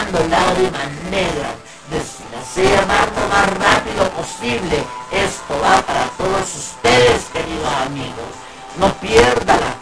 derramando lágrimas negras. Desde llamar lo más rápido posible. Esto va para todos ustedes, queridos amigos. No pierda la